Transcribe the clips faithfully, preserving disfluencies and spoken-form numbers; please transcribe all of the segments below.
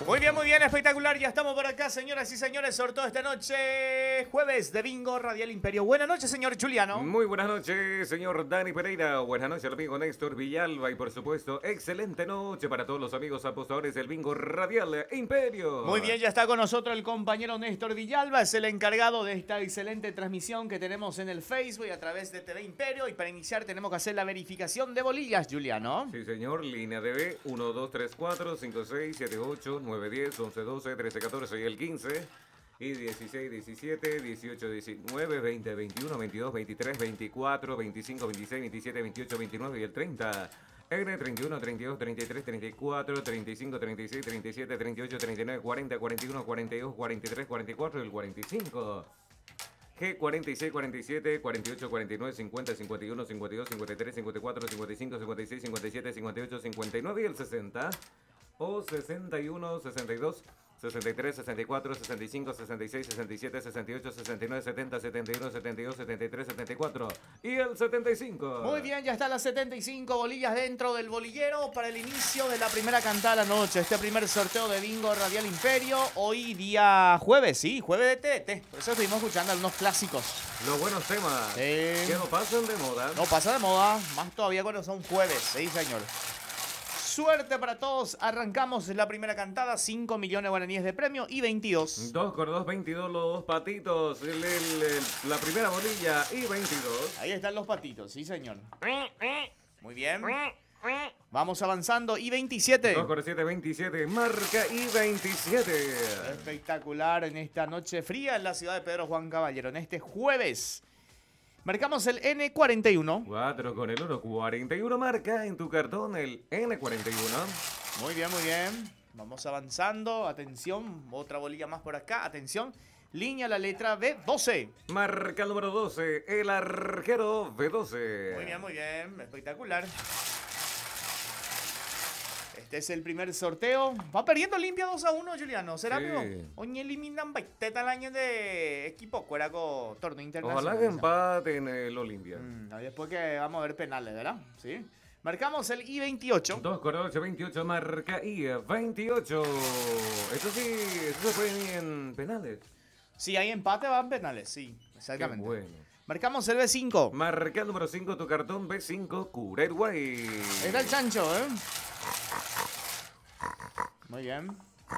Muy bien, muy bien, espectacular. Ya estamos por acá, señoras y señores. Sorteo esta noche, jueves de Bingo Radial Imperio. Buenas noches, señor Juliano. Muy buenas noches, señor Dani Pereira. Buenas noches al amigo Néstor Villalba. Y por supuesto, excelente noche para todos los amigos apostadores del Bingo Radial Imperio. Muy bien, ya está con nosotros el compañero Néstor Villalba. Es el encargado de esta excelente transmisión que tenemos en el Facebook y a través de T V Imperio. Y para iniciar tenemos que hacer la verificación de bolillas, Juliano. Sí, señor. Línea D B uno, dos, tres, cuatro, cinco, seis, siete, ocho, nueve, diez, once, doce, trece, catorce y el quince. Y dieciséis, diecisiete, dieciocho, diecinueve, veinte, veintiuno, veintidós, veintitrés, veinticuatro, veinticinco, veintiséis, veintisiete, veintiocho, veintinueve y el treinta. N treinta y uno, treinta y dos, treinta y tres, treinta y cuatro, treinta y cinco, treinta y seis, treinta y siete, treinta y ocho, treinta y nueve, cuarenta, cuarenta y uno, cuarenta y dos, cuarenta y tres, cuarenta y cuatro y el cuarenta y cinco. G cuarenta y seis, cuarenta y siete, cuarenta y ocho, cuarenta y nueve, cincuenta, cincuenta y uno, cincuenta y dos, cincuenta y tres, cincuenta y cuatro, cincuenta y cinco, cincuenta y seis, cincuenta y siete, cincuenta y ocho, cincuenta y nueve y el sesenta. O sesenta y uno, sesenta y dos, sesenta y tres, sesenta y cuatro, sesenta y cinco, sesenta y seis, sesenta y siete, sesenta y ocho, sesenta y nueve, setenta, setenta y uno, setenta y dos, setenta y tres, setenta y cuatro y el setenta y cinco. Muy bien, ya están las setenta y cinco bolillas dentro del bolillero para el inicio de la primera cantada de la noche. Este primer sorteo de Bingo Radial Imperio. Hoy día jueves, sí, jueves de T D T. Por eso estuvimos escuchando algunos clásicos. Los buenos temas Sí. que no pasan de moda. No pasa de moda, más todavía cuando son jueves. Sí, señor. Suerte para todos. Arrancamos la primera cantada. cinco millones de guaraníes de premio y veintidós. dos por dos, veintidós los dos patitos. El- el- el- la primera bolilla y veintidós. Ahí están los patitos, sí, señor. Muy bien. Vamos avanzando. Y veintisiete. dos por siete, veintisiete. Marca y veintisiete. Espectacular en esta noche fría en la ciudad de Pedro Juan Caballero. En este jueves. Marcamos el N cuarenta y uno. cuatro con el uno, cuarenta y uno marca en tu cartón el N cuarenta y uno. Muy bien, muy bien. Vamos avanzando. Atención. Otra bolilla más por acá. Atención. Línea la letra B doce. Marca el número doce, el arquero B doce. Muy bien, muy bien. Espectacular. Este es el primer sorteo. Va perdiendo limpia dos a uno, Juliano. ¿Será, Sí. amigo? Hoy eliminan baiteta el año de equipo. Cueraco torneo internacional. Ojalá que empaten el Olimpia. Mm, después que vamos a ver penales, ¿verdad? Sí. Marcamos el I veintiocho. dos con ocho, veintiocho, marca y veintiocho. Esto sí, esto se puede ir en penales. Si hay empate, van penales, sí. Exactamente. Qué bueno. Marcamos el B cinco. Marca el número cinco, tu cartón B cinco, Cureruay. Está el chancho, ¿eh? Muy bien.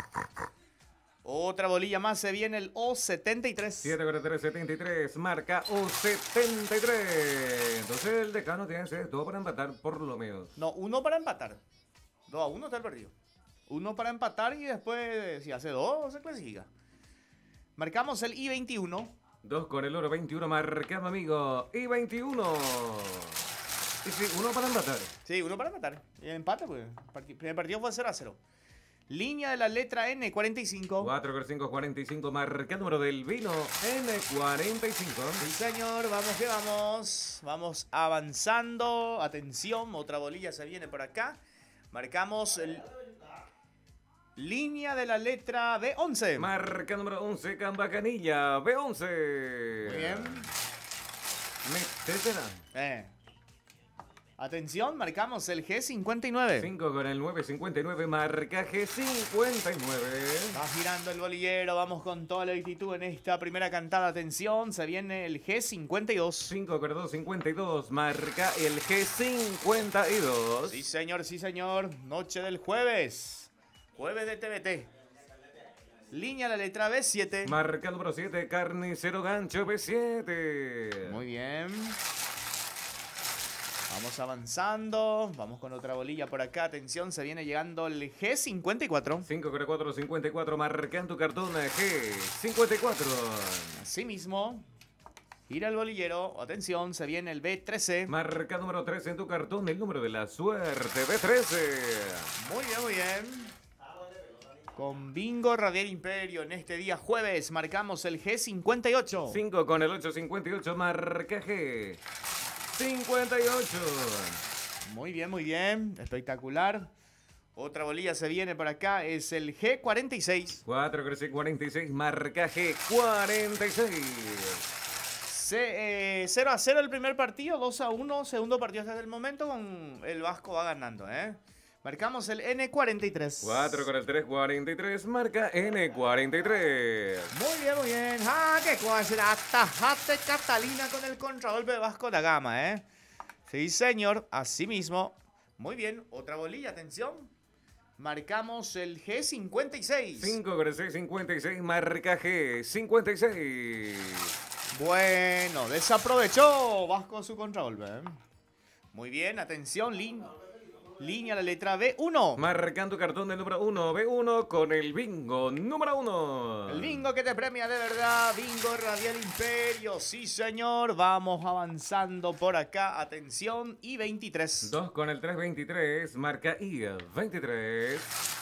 Otra bolilla más, se viene el O setenta y tres. siete con tres, setenta y tres, marca O setenta y tres. Entonces el decano tiene que ser todo para empatar por lo menos. No, uno para empatar. Dos a uno está el partido. Uno para empatar y después, si hace dos, se clasifica. Marcamos el I veintiuno. dos con el oro, veintiuno, marcamos amigo. Y veintiuno. Y sí, uno para empatar. Sí, uno para empatar. Y el empate, pues. El primer partido fue cero a cero. Línea de la letra N cuarenta y cinco. cuatro con cinco, cuarenta y cinco, marca el número del vino N cuarenta y cinco. Sí, señor, vamos que vamos. Vamos avanzando. Atención, otra bolilla se viene por acá. Marcamos el... línea de la letra B once. Marca el número once, Cambacanilla, B once. Muy bien. Métetela. Eh. Atención, marcamos el G cincuenta y nueve. cinco con el nueve, cincuenta y nueve, marca G cincuenta y nueve. Va girando el bolillero, vamos con toda la actitud en esta primera cantada. Atención, se viene el G cincuenta y dos. cinco con dos, cincuenta y dos, marca el G cincuenta y dos. Sí, señor, sí, señor. Noche del jueves. Jueves de T V T. Línea la letra B siete. Marca el número siete, Carnicero Gancho B siete. Muy bien. Vamos avanzando. Vamos con otra bolilla por acá. Atención, se viene llegando el G cincuenta y cuatro. cinco con cuatro, cincuenta y cuatro, marca en tu cartón G cincuenta y cuatro. Así mismo. Gira el bolillero. Atención, se viene el B trece. Marca número trece en tu cartón, el número de la suerte, B trece. Muy bien, muy bien. Con Bingo Radial Imperio en este día jueves marcamos el G cincuenta y ocho. cinco con el ocho, cincuenta y ocho, marca G cincuenta y ocho. Muy bien, muy bien. Espectacular. Otra bolilla se viene por acá. Es el G cuarenta y seis. cuatro con cuarenta y seis, marca G cuarenta y seis. Se, eh, cero a cero el primer partido, dos a uno, segundo partido hasta el momento, con el Vasco va ganando, ¿eh? Marcamos el N cuarenta y tres. cuatro con el tres cuarenta y tres, marca N cuarenta y tres. Muy bien, muy bien. Ah, qué cosa. Atajate Catalina con el contragolpe de Vasco da Gama, ¿eh? Sí, señor. Así mismo. Muy bien. Otra bolilla, atención. Marcamos el G cincuenta y seis. cinco con el seis cincuenta y seis, marca G cincuenta y seis. Bueno, desaprovechó Vasco su contragolpe, ¿eh? Muy bien, atención, línea. Línea la letra B uno. Marcando cartón del número uno, B uno con el bingo número uno. El bingo que te premia de verdad, Bingo Radial Imperio. Sí, señor. Vamos avanzando por acá. Atención, I veintitrés. dos con el tres veintitrés, marca I veintitrés.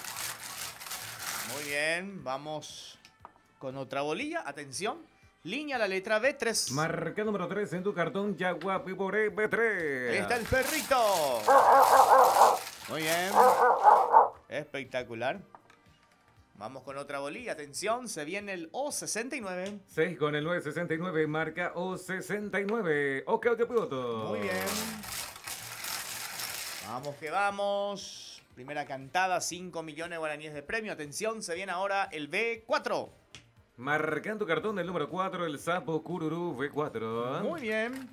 Muy bien, vamos con otra bolilla. Atención, línea la letra B tres. Marca número tres en tu cartón, Yagua Piboré B tres. Ahí está el perrito. Muy bien. Espectacular. Vamos con otra bolilla. Atención, se viene el O sesenta y nueve. seis con el nueve sesenta y nueve, marca O sesenta y nueve. Ok, ok, pivoto. Muy bien. Vamos que vamos. Primera cantada, cinco millones de guaraníes de premio. Atención, se viene ahora el B cuatro. Marcando cartón del número cuatro, el Sapo Cururú B cuatro. Muy bien.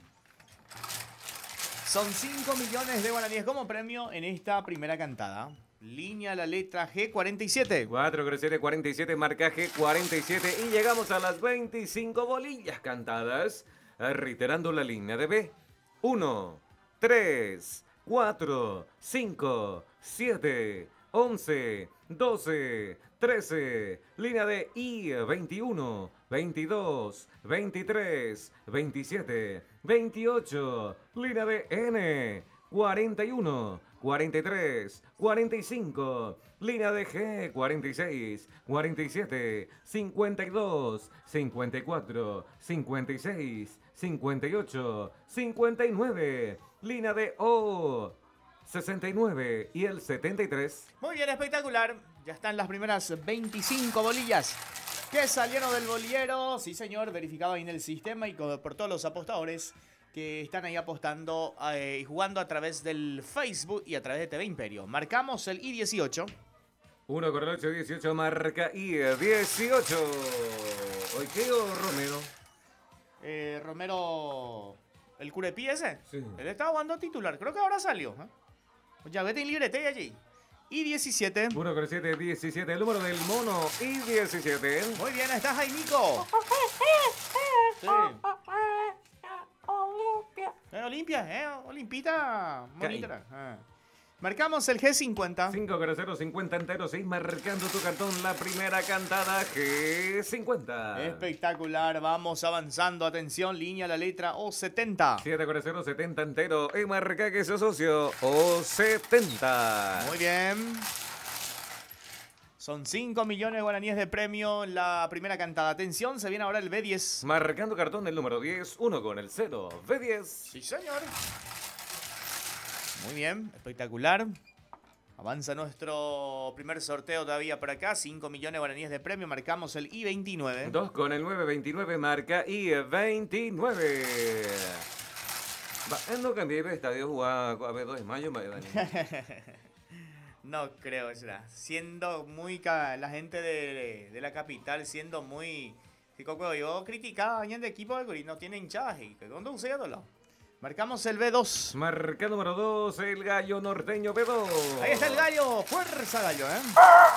Son cinco millones de guaraníes como premio en esta primera cantada. Línea la letra G cuarenta y siete. cuatro con el siete cuarenta y siete, marca G cuarenta y siete. Y llegamos a las veinticinco bolillas cantadas. Reiterando la línea de B. uno, tres, cuatro, cinco, siete, once, doce, trece. Línea de I veintiuno, veintidós, veintitrés, veintisiete, veintiocho. Línea de N cuarenta y uno, cuarenta y tres, cuarenta y cinco. Línea de G cuarenta y seis, cuarenta y siete, cincuenta y dos, cincuenta y cuatro, cincuenta y seis, cincuenta y ocho, cincuenta y nueve. Línea de O sesenta y nueve y el setenta y tres. Muy bien, espectacular. Ya están las primeras veinticinco bolillas que salieron del bolillero. Sí, señor, verificado ahí en el sistema y por todos los apostadores que están ahí apostando eh, y jugando a través del Facebook y a través de T V Imperio. Marcamos el I dieciocho. uno con el ocho dieciocho, marca I dieciocho. ¿Hoy qué o Romero? Eh, Romero, el Curepi ese. Sí. Él estaba jugando titular. Creo que ahora salió. ¿eh? Ya vete en librete allí. I diecisiete. uno con el siete diecisiete, el número del mono I diecisiete. Muy bien, está Jaimico. Sí. Eh, Olimpia, ¿eh? Olimpita. Bonita. Ah. Marcamos el G cincuenta. cinco con el cero cincuenta entero, seis, marcando tu cartón, la primera cantada G cincuenta. Espectacular, vamos avanzando. Atención, línea la letra O setenta. siete con el cero setenta entero, y marca que se socio O setenta. Muy bien. Son cinco millones de guaraníes de premio en la primera cantada. Atención, se viene ahora el B diez. Marcando cartón del número diez, uno con el cero, B diez. Sí, señor. Muy bien, espectacular. Avanza nuestro primer sorteo todavía por acá. cinco millones de guaraníes de premio. Marcamos el I veintinueve. dos con el nueve veintinueve, marca I veintinueve. Va, no cambié de estadio, jugar a ver dos de mayo, Dani. No creo, será. Siendo muy... ca- La gente de, de la capital siendo muy... Yo criticaba a alguien de equipo de no tiene hinchaje. ¿Qué conduce a todo? Marcamos el B dos. Marca número dos, el gallo norteño B dos. Ahí está el gallo. Fuerza, gallo, ¿eh?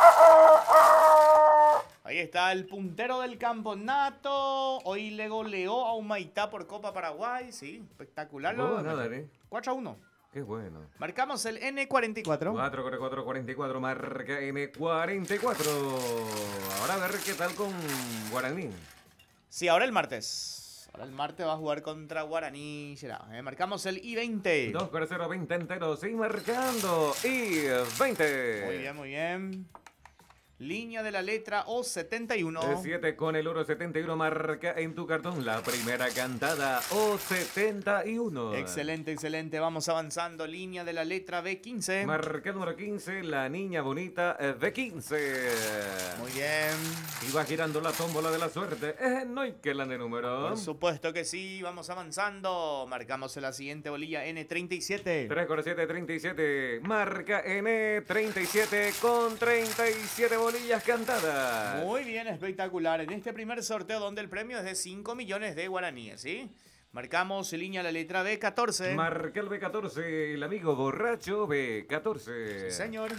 Ahí está el puntero del campeonato. Hoy le goleó a Humaitá por Copa Paraguay. Sí, espectacular. No, nada, ¿eh? cuatro a uno. Qué bueno. Marcamos el N cuarenta y cuatro. cuatro con el cuatro cuarenta y cuatro, marca N cuarenta y cuatro. Ahora a ver qué tal con Guaraní. Sí, ahora el martes. Ahora el martes va a jugar contra Guaraní. Será, ¿eh? Marcamos el I veinte. dos con el cero veinte entero, sigue marcando I veinte. Muy bien, muy bien. Línea de la letra O setenta y uno. siete con el oro setenta y uno, marca en tu cartón la primera cantada O setenta y uno. Excelente, excelente. Vamos avanzando. Línea de la letra B quince. Marca el número quince, la niña bonita eh, de quince. Muy bien. Y va girando la tómbola de la suerte. Eh, no hay que la de número. Por supuesto que sí. Vamos avanzando. Marcamos la siguiente bolilla N treinta y siete. tres con siete, treinta y siete. Marca N treinta y siete con treinta y siete bolillas cantadas. Muy bien, espectacular. En este primer sorteo donde el premio es de cinco millones de guaraníes, ¿sí? Marcamos línea la letra B catorce. Marca el B catorce, el amigo borracho B catorce. Sí, señor.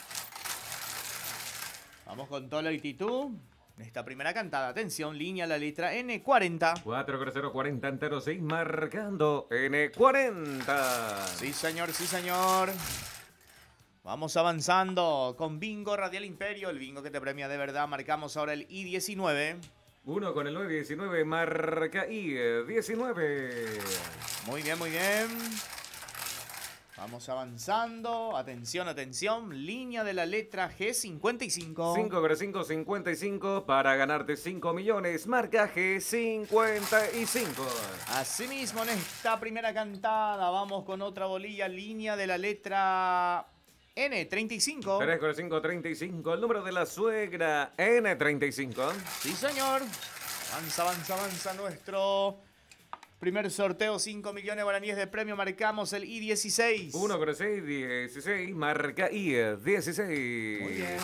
Vamos con toda la actitud. En esta primera cantada, atención, línea la letra N cuarenta. cuatro cero cuarenta entero seis, marcando N cuarenta. Sí, señor, sí, señor. Vamos avanzando con Bingo Radial Imperio, el bingo que te premia de verdad. Marcamos ahora el I diecinueve. uno con el nueve diecinueve, marca I diecinueve. Muy bien, muy bien. Vamos avanzando. Atención, atención. Línea de la letra G cincuenta y cinco. cinco con cinco, cincuenta y cinco para ganarte cinco millones. Marca G cincuenta y cinco. Asimismo, en esta primera cantada vamos con otra bolilla. Línea de la letra N treinta y cinco. tres con cinco, treinta y cinco. El número de la suegra N treinta y cinco. Sí, señor. Avanza, avanza, avanza nuestro primer sorteo. cinco millones de guaraníes de premio. Marcamos el I dieciséis. uno con seis, dieciséis. Marca I dieciséis. Muy bien.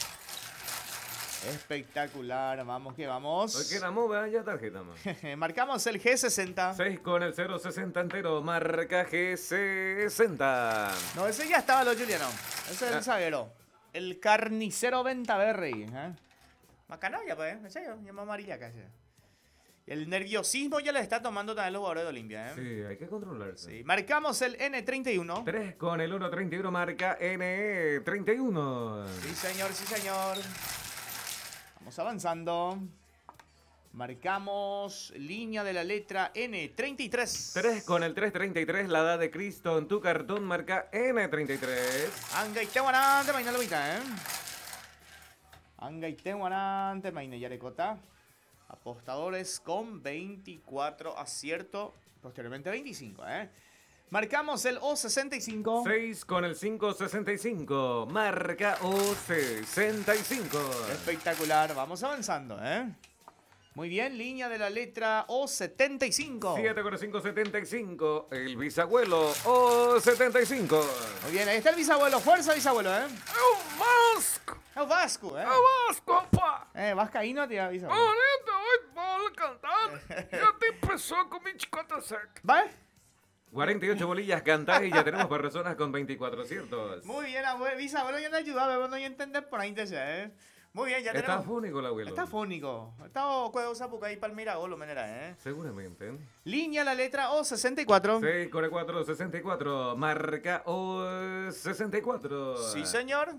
Espectacular. Vamos que vamos. Hoy que la mova ya tarjeta más. Marcamos el G sesenta. seis con el cero sesenta entero. Marca G sesenta. No, ese ya estaba lo Juliano. Ese es Ah. el zaguero. El carnicero Ventaverri. ¿eh? Macanalla, pues. En serio. Llama amarilla casi. El nerviosismo ya le está tomando también los jugadores de Olimpia. ¿eh? Sí, hay que controlarse. Sí. Marcamos el N treinta y uno. tres con el uno treinta y uno, marca N treinta y uno. Sí, señor, sí, señor. Vamos avanzando. Marcamos línea de la letra N treinta y tres. tres con el tres treinta y tres, la edad de Cristo en tu cartón, marca N treinta y tres. Anga y Tehuanante, mañana lo mitad, ¿eh? Anga y Tehuanante, mañana Yarecota. Apostadores con veinticuatro acierto, posteriormente veinticinco, ¿eh? Marcamos el O sesenta y cinco. seis con el cinco sesenta y cinco, marca O sesenta y cinco. Espectacular, vamos avanzando, ¿eh? Muy bien, línea de la letra O setenta y cinco. siete con el cinco setenta y cinco, el bisabuelo O setenta y cinco. Muy bien, ahí está el bisabuelo. Fuerza, bisabuelo, ¿eh? ¡El Vasco! Es Vasco, ¿eh? ¡El Vasco, pa! Eh, vascaíno, tía, bisabuelo. Ahorita hoy voy a cantar. Ya te empezó con mi chicota sec. ¿Vale? cuarenta y ocho bolillas cantadas y ya tenemos personas con veinticuatro aciertos. Muy bien, abuelo. Bisabuelo, ya te ayudaba, pero no voy a entender por ahí, ¿eh? Muy bien, ya Está tenemos... fónico el abuelo. Está fónico. Está cuevo sapuca ahí palmira lo manera, ¿eh? Seguramente. Línea la letra O sesenta y cuatro. seis con el cuatro sesenta y cuatro, marca O sesenta y cuatro. Sí, señor.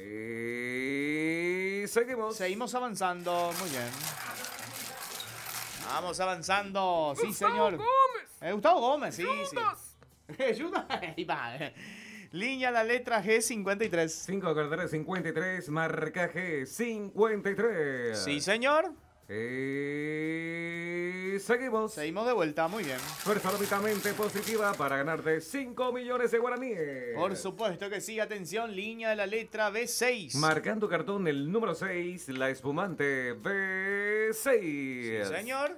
Y seguimos. Seguimos avanzando. Muy bien. Vamos avanzando. Sí, señor. Gómez. Eh, Gustavo Gómez, sí, Judas. sí. Judas. Ahí va, eh. Línea la letra G cincuenta y tres. cinco con el tres cincuenta y tres, marca G cincuenta y tres. Sí, señor. Y seguimos. Seguimos de vuelta. Muy bien. Fuerza lógicamente positiva para ganarte cinco millones de guaraníes. Por supuesto que sí. Atención, línea de la letra B seis. Marcando cartón el número seis, la espumante B seis. Sí, señor.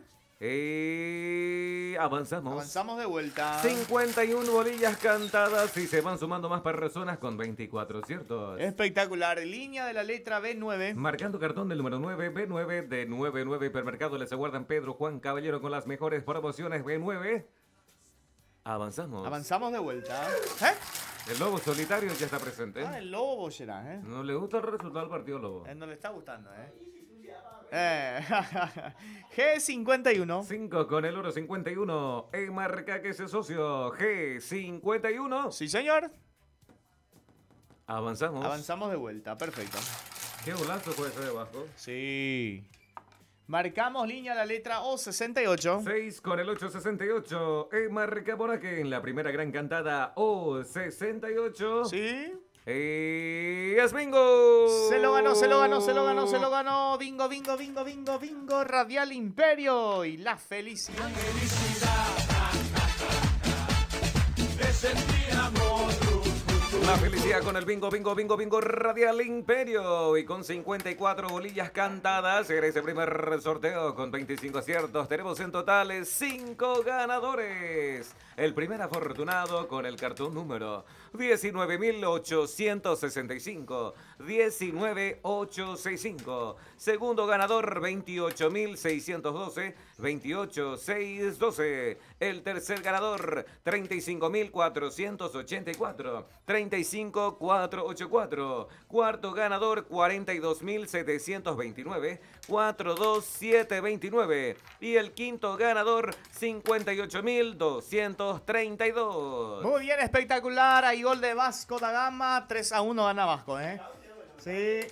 Y avanzamos. Avanzamos de vuelta. cincuenta y una bolillas cantadas y se van sumando más personas con veinticuatro, ¿cierto? Espectacular. Línea de la letra B nueve. Marcando cartón del número nueve, B nueve de noventa y nueve Hipermercado les aguardan Pedro Juan Caballero con las mejores promociones B nueve. Avanzamos. Avanzamos de vuelta. ¿Eh? El lobo solitario ya está presente. Ah, el lobo será, ¿eh? No le gusta el resultado del partido lobo. Él no le está gustando, ¿eh? Eh, G cincuenta y uno. cinco con el oro cincuenta y uno. E marca que ese socio G cincuenta y uno. Sí, señor. Avanzamos. Avanzamos de vuelta, perfecto. Qué golazo puede ser debajo. Sí. Marcamos línea la letra O sesenta y ocho. seis con el ocho sesenta y ocho. E marca por aquí en la primera gran cantada O sesenta y ocho. Sí. Y es bingo. Se lo ganó, se lo ganó, se lo ganó, se lo ganó. Bingo, bingo, bingo, bingo, bingo. Radial Imperio. Y la felicidad. La felicidad. De sentir amor. La felicidad con el bingo, bingo, bingo, bingo Radial Imperio. Y con cincuenta y cuatro bolillas cantadas en ese primer sorteo con veinticinco aciertos. Tenemos en total cinco ganadores. El primer afortunado con el cartón número diecinueve mil ochocientos sesenta y cinco. diecinueve mil ochocientos sesenta y cinco. Segundo ganador veintiocho mil seiscientos doce. veintiocho mil seiscientos doce. El tercer ganador treinta y cinco mil cuatrocientos ochenta y cuatro. treinta y cinco mil cuatrocientos ochenta y cuatro. Cuarto ganador cuarenta y dos mil setecientos veintinueve. cuarenta y dos mil setecientos veintinueve. Y el quinto ganador cincuenta y ocho mil doscientos treinta y dos. Muy bien, espectacular. Hay gol de Vasco da Gama. tres a uno gana Vasco, ¿eh? Sí,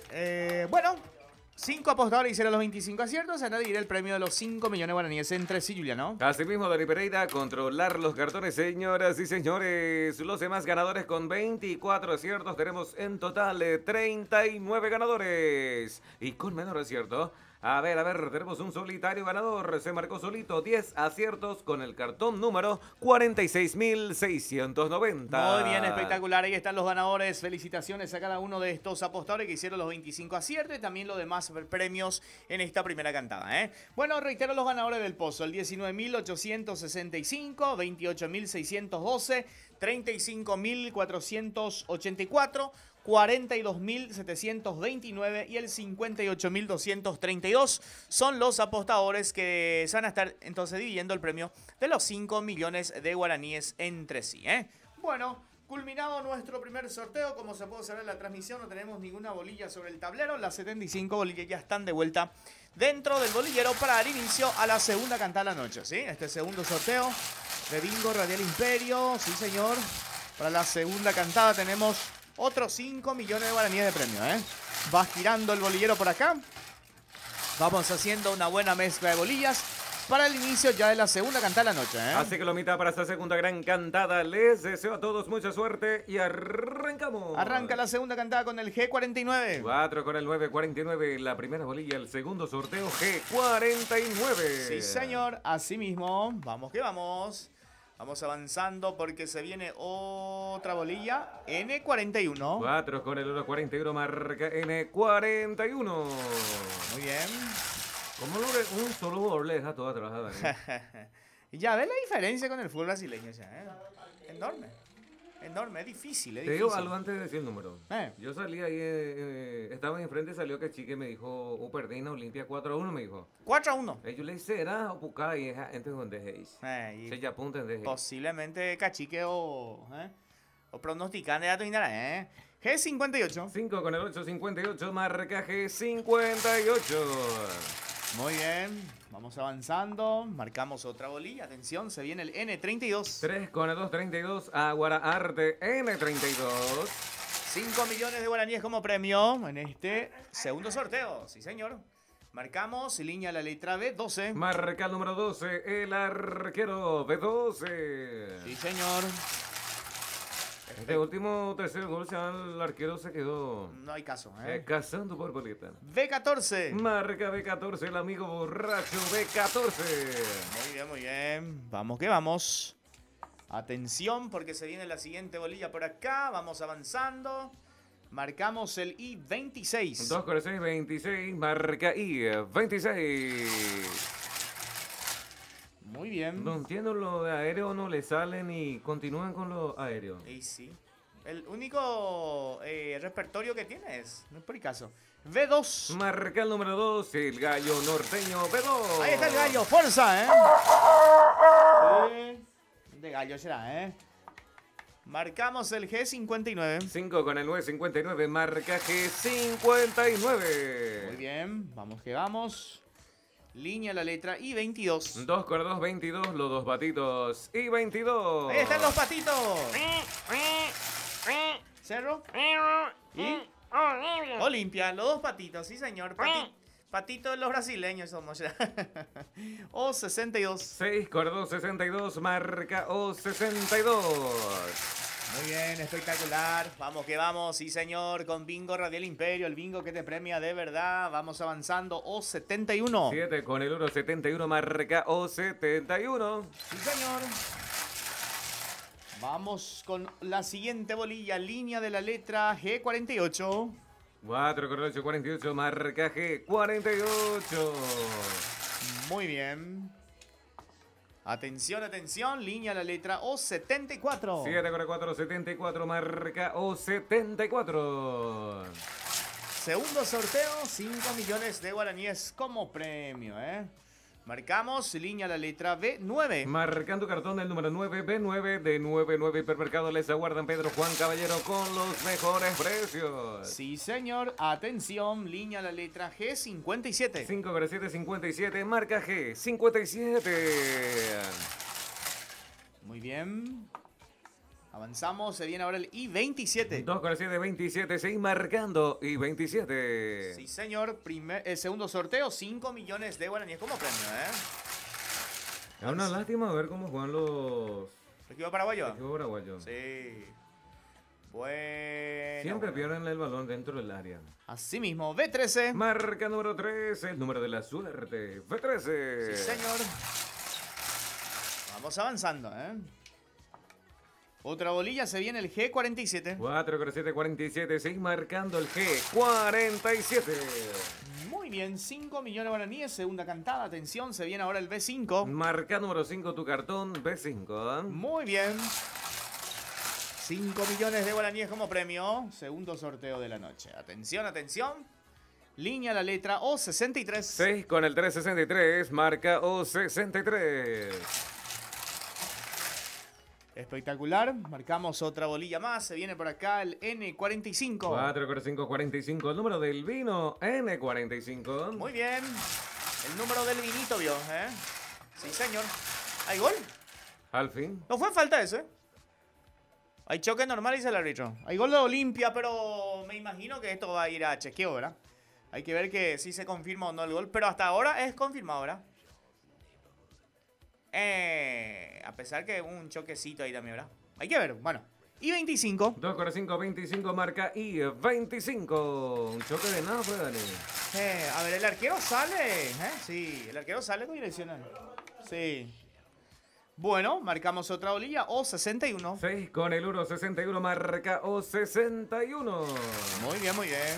eh, bueno, cinco apostadores hicieron los veinticinco aciertos. Se añadirá el premio de los cinco millones de guaraníes entre sí, Juliano. Asimismo, Dani Pereira, controlar los cartones, señoras y señores. Los demás ganadores con veinticuatro aciertos. Tenemos en total treinta y nueve ganadores. Y con menor acierto. A ver, a ver, tenemos un solitario ganador. Se marcó solito diez aciertos con el cartón número cuarenta y seis mil seiscientos noventa. Muy bien, espectacular. Ahí están los ganadores. Felicitaciones a cada uno de estos apostadores que hicieron los veinticinco aciertos y también los demás premios en esta primera cantada, ¿eh? Bueno, reitero los ganadores del pozo. El diecinueve mil ochocientos sesenta y cinco, veintiocho mil seiscientos doce, treinta y cinco mil cuatrocientos ochenta y cuatro, cuarenta y dos mil setecientos veintinueve y el cincuenta y ocho mil doscientos treinta y dos son los apostadores que se van a estar entonces dividiendo el premio de los cinco millones de guaraníes entre sí, ¿eh? Bueno, culminado nuestro primer sorteo, como se puede observar en la transmisión, no tenemos ninguna bolilla sobre el tablero. Las setenta y cinco bolillas ya están de vuelta dentro del bolillero para dar inicio a la segunda cantada de la noche, ¿sí? Este segundo sorteo de Bingo Radial Imperio, sí señor. Para la segunda cantada tenemos otros cinco millones de guaraníes de premio, ¿eh? Va girando el bolillero por acá. Vamos haciendo una buena mezcla de bolillas para el inicio ya de la segunda cantada de la noche, ¿eh? Así que lo mitad para esta segunda gran cantada. Les deseo a todos mucha suerte y arrancamos. Arranca la segunda cantada con el G cuarenta y nueve. cuatro con el nueve cuarenta y nueve. La primera bolilla, el segundo sorteo G cuarenta y nueve. Sí, señor. Así mismo. Vamos que vamos. Vamos avanzando porque se viene otra bolilla. N cuarenta y uno. cuatro con el uno cuarenta y uno, marca N cuarenta y uno. Muy bien. ¿Cómo lo ve? Un solo jugador le deja toda trabajada, ¿eh? Ya ves la diferencia con el fútbol brasileño, ya, ¿eh? Enorme. Enorme, es difícil, es Te difícil. digo algo antes de decir el número. Eh. Yo salí ahí, eh, eh, estaba enfrente, salió que chique me dijo, o perdina Olimpia cuatro a uno, me dijo. cuatro a uno. Eh, yo le dije, era o pucá y gente donde es. Eh, y Se ya apunta en posiblemente cachique o, ¿eh? o pronosticando ya tu ¿eh? G cincuenta y ocho. cinco con el ocho cincuenta y ocho, marca G cincuenta y ocho. Muy bien, vamos avanzando, marcamos otra bolilla, atención, se viene el N treinta y dos. tres con el dos treinta y dos, Aguara Arte N treinta y dos. cinco millones de guaraníes como premio en este segundo sorteo, sí señor. Marcamos, línea la letra B, doce. Marca el número doce, el arquero B doce. Sí señor. Este último tercer gol, el arquero se quedó No hay caso, ¿eh? eh, cazando por boleta. B catorce. Marca B catorce, el amigo borracho B catorce. Muy bien, muy bien. Vamos que vamos. Atención porque se viene la siguiente bolilla por acá. Vamos avanzando. Marcamos el I veintiséis. dos con el seis, veintiséis, marca I veintiséis. Muy bien. No entiendo, lo de aéreo no le salen y continúan con lo aéreo. Y sí. El único eh, repertorio que tiene es, no es por el caso. B dos. Marca el número dos, el gallo norteño B dos. Ahí está el gallo, fuerza, ¿eh? Sí. De gallo será, ¿eh? Marcamos el G cincuenta y nueve. cinco con el nueve cincuenta y nueve, marca G cincuenta y nueve. Muy bien, vamos que vamos. Línea la letra I veintidós. dos con el dos veintidós, los dos patitos I veintidós. Ahí están los patitos. Cerro. Y Olimpia, los dos patitos, sí señor. Pati, patito de los brasileños somos ya. O sesenta y dos. seis con el dos sesenta y dos, marca O sesenta y dos. Muy bien, espectacular. Vamos que vamos, sí señor, con Bingo Radial Imperio, el bingo que te premia de verdad. Vamos avanzando, O setenta y uno. siete con el uno setenta y uno, marca O setenta y uno. Sí señor. Vamos con la siguiente bolilla, línea de la letra G cuarenta y ocho. cuatro con el ocho cuarenta y ocho, marca G cuarenta y ocho. Muy bien. Atención, atención, línea de la letra O setenta y cuatro. siete con el cuatro setenta y cuatro, marca O setenta y cuatro. Segundo sorteo, cinco millones de guaraníes como premio, ¿eh? Marcamos línea la letra B nueve. Marcando cartón del número nueve, B nueve de nueve nueve Hipermercado. Les aguardan Pedro Juan Caballero con los mejores precios. Sí, señor. Atención, línea la letra G cincuenta y siete. cinco con el siete cincuenta y siete, marca G cincuenta y siete. Muy bien. Avanzamos, se viene ahora el I veintisiete. dos con el siete veintisiete, seis marcando I veintisiete. Sí, señor. Primer, el segundo sorteo, cinco millones de guaraníes como premio, ¿eh? Es una lástima ver cómo juegan los ¿Equipo paraguayo? equipos paraguayos. Sí. Bueno. Siempre pierden el balón dentro del área. Así mismo, B trece. Marca número trece, el número de la suerte. B trece. Sí, señor. Vamos avanzando, ¿eh? Otra bolilla, se viene el G cuarenta y siete. cuatro con el siete cuarenta y siete, seis marcando el G cuarenta y siete. Muy bien, cinco millones de guaraníes, segunda cantada. Atención, se viene ahora el B cinco. Marca número cinco tu cartón, B cinco. Muy bien. cinco millones de guaraníes como premio. Segundo sorteo de la noche. Atención, atención. Línea la letra O sesenta y tres. seis con el tres sesenta y tres, marca O sesenta y tres. Espectacular. Marcamos otra bolilla más. Se viene por acá el N cuarenta y cinco. cuatro con el cinco cuarenta y cinco, el número del vino, N cuarenta y cinco. Muy bien. El número del vinito, vio, ¿eh? Sí, señor. ¿Hay gol? Al fin. No fue falta eso, ¿eh? Hay choque normal, dice el árbitro. Hay gol de Olimpia, pero me imagino que esto va a ir a chequeo, ¿verdad? Hay que ver que si se confirma o no el gol. Pero hasta ahora es confirmado, ¿verdad? Eh, a pesar que un choquecito ahí también, ¿verdad? Hay que ver, bueno. I veinticinco. dos con el cinco veinticinco, marca I veinticinco. Un choque de nada fue, Dani. Eh, a ver, el arquero sale. ¿eh? Sí, el arquero sale con direccional. Sí. Bueno, marcamos otra bolilla. O sesenta y uno. seis con el uno sesenta y uno, marca O sesenta y uno. Muy bien, muy bien.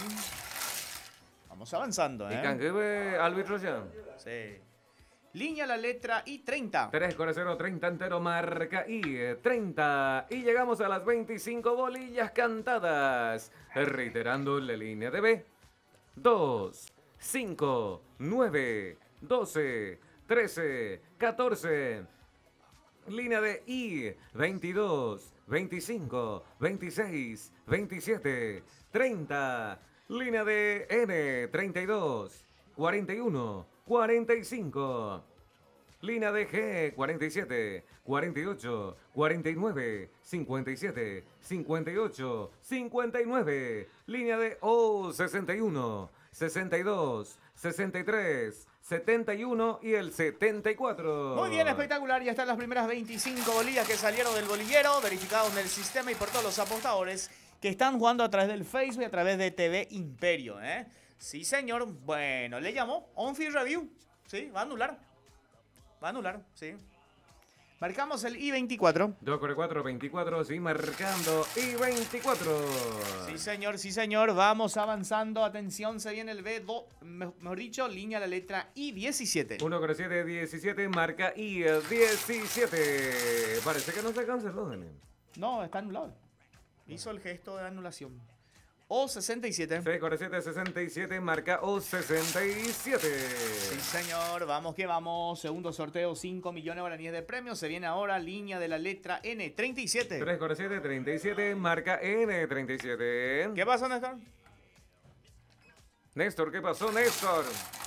Vamos avanzando, ¿Y ¿eh? Canguebe, árbitro ya? Sí. Línea la letra I treinta. tres con el cero treinta entero, marca I treinta. Y llegamos a las veinticinco bolillas cantadas. Reiterando la línea de B. dos, cinco, nueve, doce, trece, catorce. Línea de I veintidós, veinticinco, veintiséis, veintisiete, treinta. Línea de N treinta y dos, cuarenta y uno, cuarenta y cinco. Línea de G cuarenta y siete, cuarenta y ocho, cuarenta y nueve, cincuenta y siete, cincuenta y ocho, cincuenta y nueve. Línea de O sesenta y uno, sesenta y dos, sesenta y tres, setenta y uno y el setenta y cuatro. Muy bien, espectacular. Ya están las primeras veinticinco bolillas que salieron del bolillero, verificados en el sistema y por todos los apostadores que están jugando a través del Facebook y a través de T V Imperio, ¿eh? Sí, señor. Bueno, le llamó on-field review. Sí, va a anular. Va a anular, sí. Marcamos el I veinticuatro. dos con el cuatro, veinticuatro, sí, marcando I veinticuatro. Sí, señor, sí, señor. Vamos avanzando. Atención, se viene el B dos, mejor dicho, línea la letra I diecisiete. uno con el siete, diecisiete, marca I diecisiete. Parece que no se canceló, Daniel. No, está anulado. Hizo el gesto de anulación. O sesenta y siete. seis con el siete, sesenta y siete, marca O sesenta y siete. Sí, señor. Vamos que vamos. Segundo sorteo, cinco millones de guaraníes de premios. Se viene ahora línea de la letra N treinta y siete. tres con el siete, treinta y siete, marca N treinta y siete. ¿Qué pasó, Néstor? Néstor, ¿qué pasó, Néstor?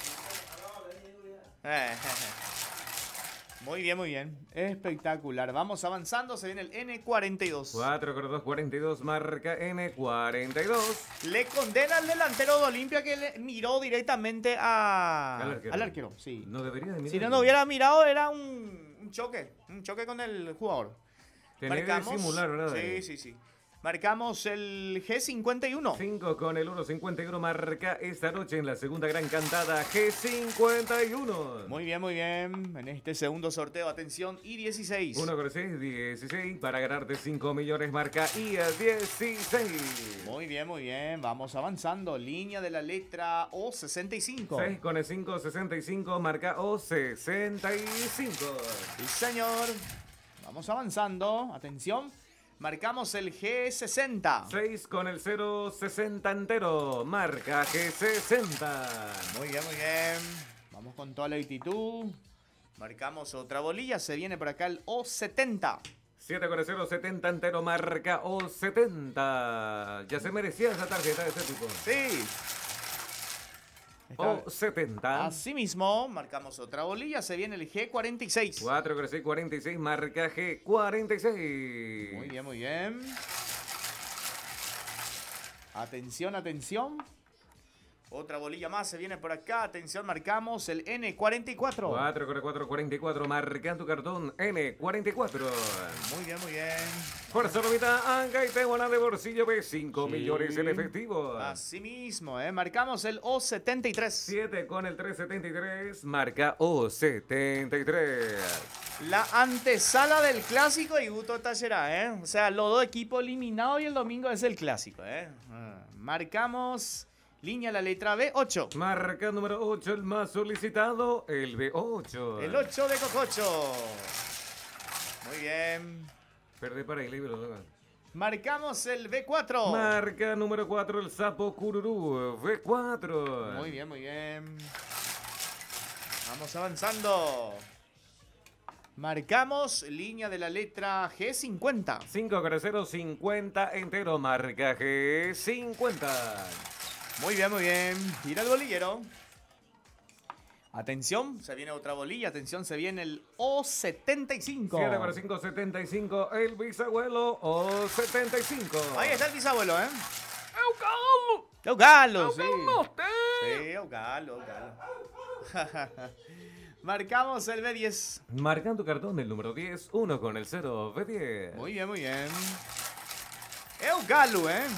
Eh, Muy bien, muy bien. Espectacular. Vamos avanzando. Se viene el N cuarenta y dos. cuatro con dos, cuarenta y dos, marca N cuarenta y dos. Le condena al delantero de Olimpia que le miró directamente a... Al arquero. al arquero. Sí. No debería de mirar. Si no, no hubiera mirado, era un, un choque. Un choque con el jugador. Tenés que simular, ¿verdad? Sí, sí, sí. Marcamos el G cincuenta y uno. cinco con el uno cincuenta y uno marca esta noche en la segunda gran cantada G cincuenta y uno. Muy bien, muy bien. En este segundo sorteo, atención, I dieciséis. uno con el seis, dieciséis. Para ganarte cinco millones marca I dieciséis. Muy bien, muy bien. Vamos avanzando. Línea de la letra O sesenta y cinco. seis con el cinco, sesenta y cinco. Marca O sesenta y cinco. Sí, señor. Vamos avanzando. Atención. Marcamos el G sesenta. seis con el cero, sesenta entero. Marca G sesenta. Muy bien, muy bien. Vamos con toda la actitud. Marcamos otra bolilla. Se viene por acá el O setenta. siete con el cero, setenta entero. Marca O setenta. Ya se merecía esa tarjeta de este tipo. Sí. O setenta. Así mismo, marcamos otra bolilla. Se viene el G cuarenta y seis. cuatro con el seis, cuarenta y seis. Marca G cuarenta y seis. Muy bien, muy bien. Atención, atención. Otra bolilla más se viene por acá. Atención, marcamos el N cuarenta y cuatro. cuatro con el cuatro, cuarenta y cuatro. Marca tu cartón N cuarenta y cuatro. Muy bien, muy bien. Fuerza Lomita, Anga y Tehuana de bolsillo de cinco Sí. millones en efectivo. Así mismo, ¿eh? Marcamos el O setenta y tres. siete con el tres setenta y tres. Marca O setenta y tres. La antesala del clásico y Guto Tachera, ¿eh? O sea, los dos equipos eliminados y el domingo es el clásico, ¿eh? Ah, marcamos línea la letra B ocho. Marca número ocho, el más solicitado, el B ocho. El ocho de Cococho. Muy bien. Perdé para el libro. ¿no? Marcamos el B cuatro. Marca número cuatro, el sapo cururú, B cuatro. Muy bien, muy bien. Vamos avanzando. Marcamos línea de la letra G cincuenta. cinco con el cero, cincuenta entero. Marca G cincuenta. Muy bien, muy bien. Tira el bolillero. Atención, se viene otra bolilla. Atención, se viene el O setenta y cinco. siete con el cinco, setenta y cinco. El bisabuelo O setenta y cinco. Ahí está el bisabuelo, ¿eh? ¡Eucalo! Eugalo, sí. ¡Eucalo usted! Sí, Eugalo, Eugalo. Marcamos el B diez. Marcan tu cartón el número diez, uno con el cero, B diez. Muy bien, muy bien. Eugalo, ¿eh?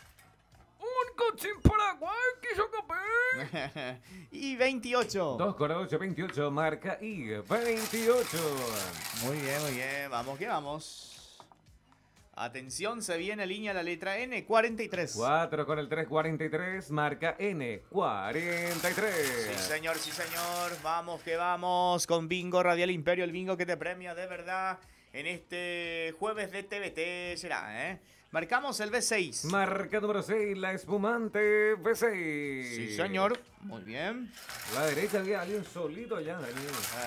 Un cochín Paraguay que yo capé. Y veintiocho. dos con el ocho, veintiocho. Marca I veintiocho. Muy bien, muy bien. Vamos que vamos. Atención, se viene línea la letra N cuarenta y tres. cuatro con el tres, cuarenta y tres. Marca N cuarenta y tres. Sí, señor, sí, señor. Vamos que vamos con Bingo Radial Imperio. El bingo que te premia de verdad en este jueves de T V T será, ¿eh? Marcamos el B seis. Marca número seis, la espumante B seis. Sí, señor. Muy bien. La derecha había alguien solito allá, Daniel. Ah.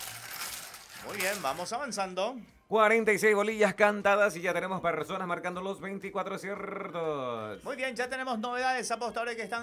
Muy bien, vamos avanzando. cuarenta y seis bolillas cantadas y ya tenemos personas marcando los veinticuatro ciertos. Muy bien, ya tenemos novedades, apostadores que están